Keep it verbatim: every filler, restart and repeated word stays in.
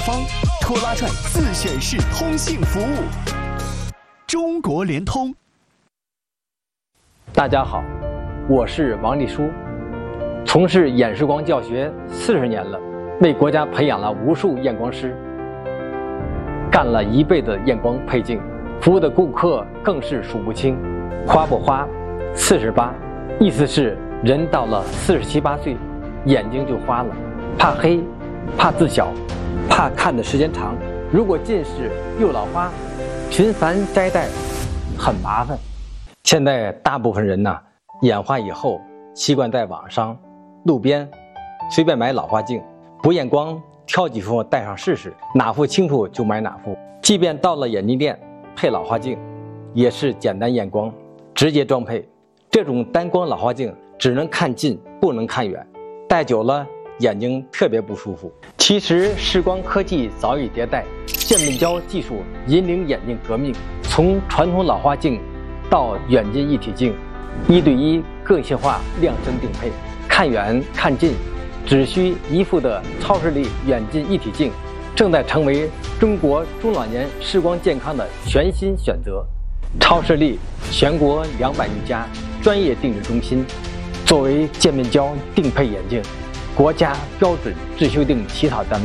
方，拖拉拽自选式通信服务。中国联通。 大家好，我是王立书，从事眼视光教学四十年了，为国家培养了无数验光师，干了一辈子验光配镜，服务的顾客更是数不清。花不花，四十八，意思是人到了四十七八岁，眼睛就花了，怕黑，怕字小，怕看的时间长。如果近视又老花，频繁摘戴很麻烦。现在大部分人呢，眼花以后习惯在网上、路边随便买老花镜，不验光，挑几副戴上试试，哪副清楚就买哪副。即便到了眼镜店配老花镜，也是简单验光，直接装配。这种单光老花镜只能看近，不能看远，戴久了眼睛特别不舒服。其实视光科技早已迭代，渐变焦技术引领眼镜革命，从传统老花镜到远近一体镜，一对一个性化量身定配，看远看近只需一副的超视力远近一体镜，正在成为中国中老年视光健康的全新选择。超视力全国两百余家专业定制中心，作为渐变焦定配眼镜国家标准制修订起草单位，